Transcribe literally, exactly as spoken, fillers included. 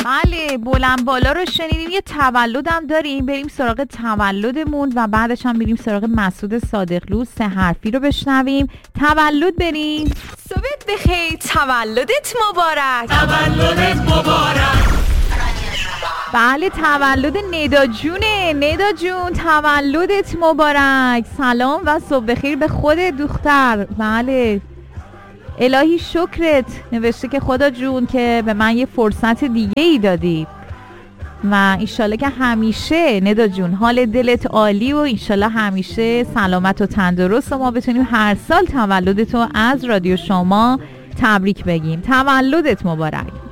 بله، بلند بالا رو شنیدیم. یه تولدم داریم، بریم سراغ تولدمون و بعدش هم بریم سراغ مسعود صادقلو. سه حرفی رو بشنویم. تولد بریم. صبحت بخیر، تولدت مبارک. تولدت مبارک. بله، تولد ندا جونه. ندا جون تولدت مبارک. سلام و صبح بخیر به خود دختر. بله، الهی شکرت. نوشته که خدا جون که به من یه فرصت دیگه ای دادی و ایشالا که همیشه ندا جون حال دلت عالی و ایشالا همیشه سلامت و تندرست و ما بتونیم هر سال تولدتو از رادیو شما تبریک بگیم. تولدت مبارک.